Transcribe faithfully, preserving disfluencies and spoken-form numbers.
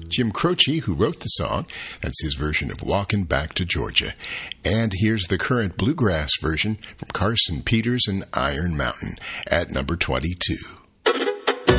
Jim Croce, who wrote the song. That's his version of Walkin' Back to Georgia. And here's the current bluegrass version from Carson Peters and Iron Mountain at number twenty-two.